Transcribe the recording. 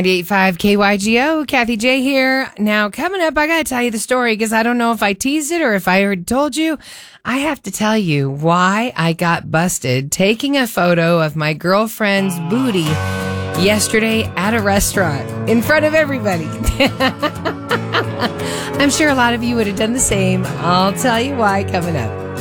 98.5 KYGO, Kathy J here. Now, coming up, I got to tell you the story because I don't know if I teased it or if I already told you. I have to tell you why I got busted taking a photo of my girlfriend's booty yesterday at a restaurant in front of everybody. I'm sure a lot of you would have done the same. I'll tell you why coming up.